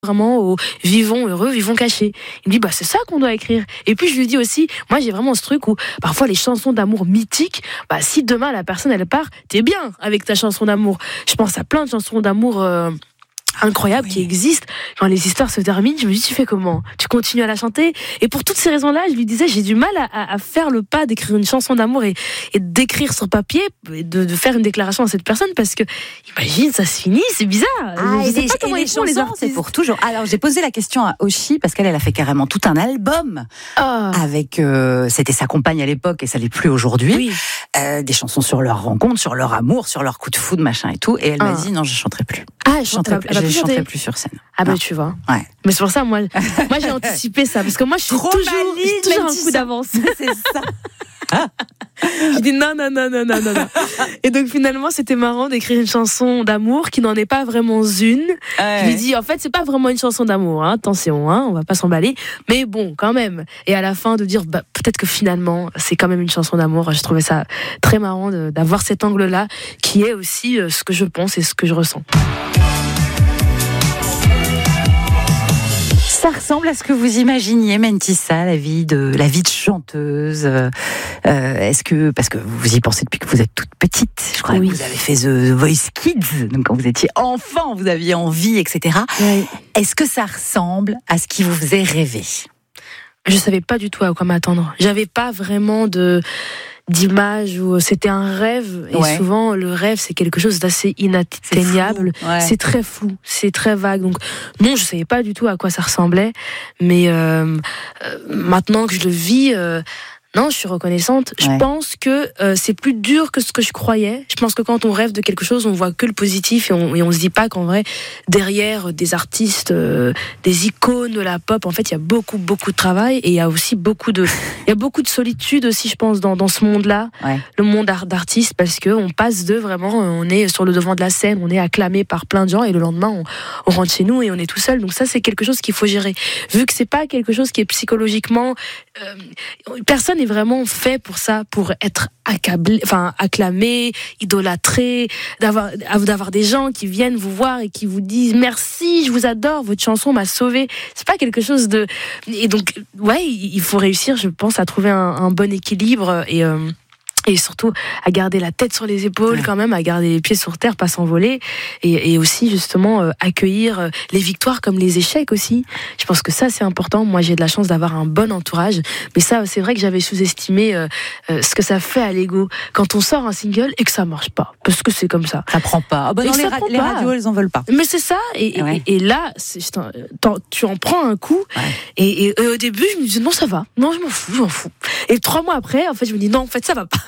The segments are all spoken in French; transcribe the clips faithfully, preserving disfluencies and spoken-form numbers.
vraiment au vivons heureux, vivons cachés. Il me dit, bah, c'est ça qu'on doit écrire. Et puis, je lui dis aussi, moi, j'ai vraiment ce truc où, parfois, les chansons d'amour mythiques, bah, si demain, la personne, elle part, t'es bien avec ta chanson d'amour. Je pense à plein de chansons d'amour, euh, incroyables oui. qui existent. Quand les histoires se terminent, je me dis, tu fais comment? Tu continues à la chanter? Et pour toutes ces raisons-là, je lui disais, j'ai du mal à, à faire le pas d'écrire une chanson d'amour et, et d'écrire sur papier, et de, de faire une déclaration à cette personne, parce que, imagine, ça se finit, c'est bizarre. Ah, je sais pas comment ils font les artistes. C'est pour toujours. Alors, j'ai posé la question à Oshi, parce qu'elle, elle a fait carrément tout un album oh. avec, euh, c'était sa compagne à l'époque et ça l'est plus aujourd'hui. Oui. Euh, des chansons sur leur rencontre, sur leur amour, sur leur coup de foudre, machin et tout. Et elle ah. m'a dit, non, je chanterai plus. Ah, je chanterai plus. Je ne chanterai plus sur scène. Ah bah tu vois. Ouais. Mais c'est pour ça, moi, moi j'ai anticipé ça, parce que moi je suis Trop toujours, maligne, j'ai toujours un coup d'avance. C'est ça. Je dis non, non, non, non, non, non, non. Et donc finalement, c'était marrant d'écrire une chanson d'amour qui n'en est pas vraiment une. Ouais. Je lui dis, en fait, c'est pas vraiment une chanson d'amour, hein, attention, hein, on va pas s'emballer. Mais bon, quand même. Et à la fin, de dire, bah, peut-être que finalement, c'est quand même une chanson d'amour. Je trouvais ça très marrant de, d'avoir cet angle-là, qui est aussi euh, ce que je pense et ce que je ressens. Ça ressemble à ce que vous imaginiez, Mentissa, la vie de la vie de chanteuse. Euh, est-ce que, parce que vous y pensez depuis que vous êtes toute petite, je crois oui. que vous avez fait The Voice Kids, donc quand vous étiez enfant, vous aviez envie, et cetera. Oui. Est-ce que ça ressemble à ce qui vous faisait rêver? Je savais pas du tout à quoi m'attendre. J'avais pas vraiment de d'image où c'était un rêve et ouais. souvent le rêve c'est quelque chose d'assez inatteignable, c'est, ouais. c'est très flou, c'est très vague, donc non, je savais pas du tout à quoi ça ressemblait, mais euh, euh, maintenant que je le vis, euh, non, je suis reconnaissante. Ouais. Je pense que euh, c'est plus dur que ce que je croyais. Je pense que quand on rêve de quelque chose, on voit que le positif et on, et on se dit pas qu'en vrai, derrière des artistes, euh, des icônes de la pop, en fait, il y a beaucoup, beaucoup de travail et il y a aussi beaucoup de, il y a beaucoup de solitude aussi, je pense, dans, dans ce monde-là, ouais. le monde art, d'artistes, parce que on passe de vraiment, on est sur le devant de la scène, on est acclamé par plein de gens et le lendemain, on, on rentre chez nous et on est tout seul. Donc ça, c'est quelque chose qu'il faut gérer. Vu que c'est pas quelque chose qui est psychologiquement, euh, personne est vraiment fait pour ça, pour être accablé, enfin acclamé, idolâtré, d'avoir d'avoir des gens qui viennent vous voir et qui vous disent merci, je vous adore, votre chanson m'a sauvé. C'est pas quelque chose de, et donc ouais, il faut réussir, je pense, à trouver un, un bon équilibre et euh, et surtout à garder la tête sur les épaules ouais. quand même, à garder les pieds sur terre, pas s'envoler, et, et aussi justement euh, accueillir euh, les victoires comme les échecs aussi. Je pense que ça c'est important. Moi j'ai de la chance d'avoir un bon entourage, mais ça c'est vrai que j'avais sous-estimé euh, euh, ce que ça fait à l'ego quand on sort un single et que ça marche pas, parce que c'est comme ça. Ça prend pas. Oh bah non, les, ra- les radios elles en veulent pas. Mais c'est ça, et, ouais. et, et là c'est, tu en prends un coup, ouais. et, et, et au début je me disais non ça va, non je m'en fous, je m'en fous. Et trois mois après en fait je me dis non en fait ça va pas.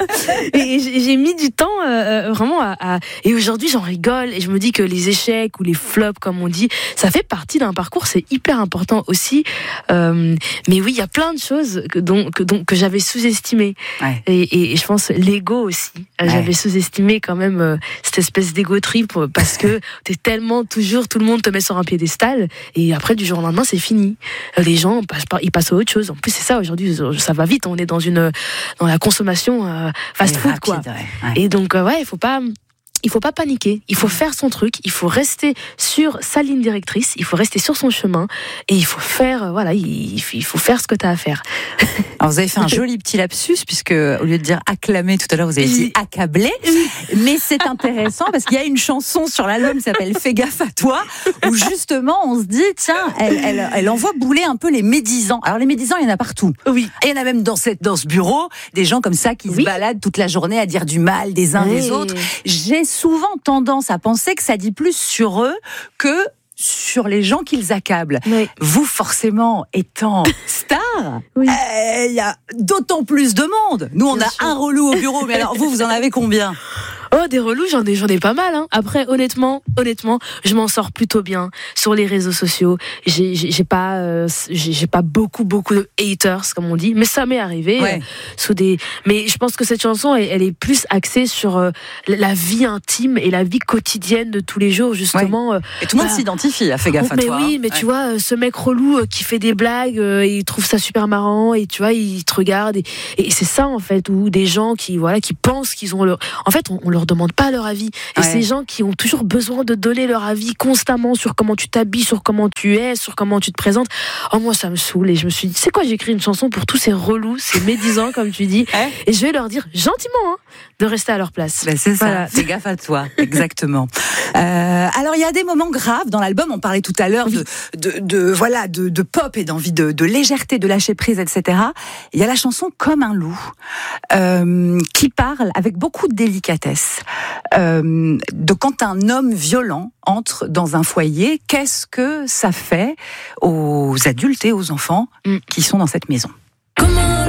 Et j'ai mis du temps euh, vraiment à, à... Et aujourd'hui j'en rigole et je me dis que les échecs ou les flops comme on dit, ça fait partie d'un parcours, c'est hyper important aussi, euh, mais oui il y a plein de choses que, dont, que, dont, que j'avais sous-estimées, ouais. et, et, et je pense l'ego aussi, ouais. j'avais sous-estimé quand même euh, cette espèce d'égo trip, parce que t'es tellement toujours, tout le monde te met sur un piédestal et après du jour au lendemain c'est fini, les gens passent par, ils passent à autre chose. En plus c'est ça aujourd'hui, ça va vite, on est dans une dans la consommation euh, fast food, quoi. Ouais, ouais. Et donc, euh, ouais, il faut pas. Il faut pas paniquer, il faut faire son truc, il faut rester sur sa ligne directrice, il faut rester sur son chemin et il faut faire, euh, voilà, il, il faut faire ce que tu as à faire. Alors vous avez fait un joli petit lapsus, puisque au lieu de dire acclamer tout à l'heure, vous avez dit accabler, mais c'est intéressant parce qu'il y a une chanson sur l'album qui s'appelle Fais gaffe à toi, où justement on se dit, tiens, elle, elle, elle envoie bouler un peu les médisants. Alors les médisants, il y en a partout. Oui. Et il y en a même dans, cette, dans ce bureau, des gens comme ça qui oui. se baladent toute la journée à dire du mal des uns oui. des autres. J'ai souvent tendance à penser que ça dit plus sur eux que sur les gens qu'ils accablent. Oui. Vous, forcément, étant star, il oui. euh, y a d'autant plus de monde. Nous, on Bien a sûr. un relou au bureau, mais alors vous, vous en avez combien ? Oh, des relous, j'en ai, j'en ai pas mal, hein. Après, honnêtement, honnêtement, je m'en sors plutôt bien sur les réseaux sociaux. J'ai, j'ai, j'ai pas, euh, j'ai, j'ai pas beaucoup, beaucoup de haters, comme on dit, mais ça m'est arrivé. Ouais. Euh, sous des, mais je pense que cette chanson, elle, elle est plus axée sur euh, la vie intime et la vie quotidienne de tous les jours, justement. Ouais. Et tout le monde bah, s'identifie, a fait gaffe à mais toi. Mais oui, mais ouais. tu vois, euh, ce mec relou euh, qui fait des blagues, euh, il trouve ça super marrant, et tu vois, il te regarde, et, et c'est ça, en fait, où des gens qui, voilà, qui pensent qu'ils ont le, en fait, on, on le leur demande pas leur avis. Et ouais. ces gens qui ont toujours besoin de donner leur avis constamment sur comment tu t'habilles, sur comment tu es, sur comment tu te présentes. Oh, moi, ça me saoule. Et je me suis dit, c'est quoi, j'écris une chanson pour tous ces relous, ces médisants, comme tu dis. Ouais. Et je vais leur dire gentiment hein, de rester à leur place. Ben c'est ça. Voilà. Fais gaffe à toi. Exactement. euh, alors, il y a des moments graves dans l'album. On parlait tout à l'heure oui. de, de, de, voilà, de, de pop et d'envie de, de légèreté, de lâcher prise, et cetera. Il y a la chanson Comme un loup, euh, qui parle avec beaucoup de délicatesse euh, de quand un homme violent entre dans un foyer, qu'est-ce que ça fait aux adultes et aux enfants mm. qui sont dans cette maison.